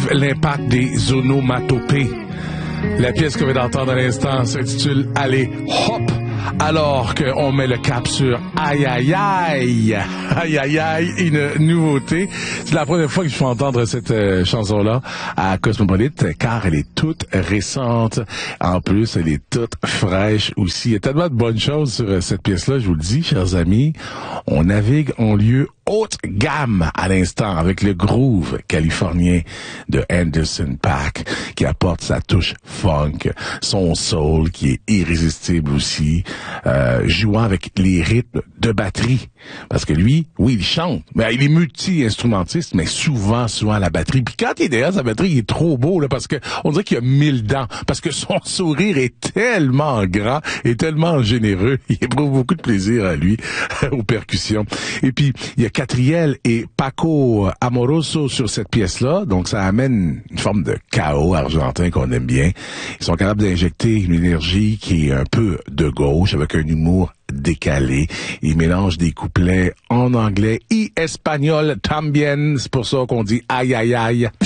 vive l'impact des onomatopées. La pièce qu'on vient d'entendre à l'instant s'intitule « Allez, hop !» alors qu'on met le cap sur aïe aïe aïe, aïe aïe aïe, une nouveauté. C'est la première fois que je peux entendre cette chanson-là à Cosmopolite, car elle est toute récente. En plus, elle est toute fraîche aussi. Il y a tellement de bonnes choses sur cette pièce-là, je vous le dis, chers amis. On navigue en lieu haute gamme à l'instant avec le groove californien de Anderson .Paak qui apporte sa touche funk, son soul qui est irrésistible aussi, jouant avec les rythmes de batterie. Parce que lui, oui, il chante, mais il est multi-instrumentiste, mais souvent à la batterie. Puis quand il est derrière sa batterie, il est trop beau, là, parce que on dirait qu'il a 1000 dents, parce que son sourire est tellement grand et tellement généreux. Il éprouve beaucoup de plaisir à lui, aux percussions. Et puis, il y a Catriel et Paco Amoroso sur cette pièce-là, donc ça amène une forme de chaos argentin qu'on aime bien. Ils sont capables d'injecter une énergie qui est un peu de gauche, avec un humour décalé. Ils mélangent des couplets en anglais et espagnol también. C'est pour ça qu'on dit aïe aïe aïe.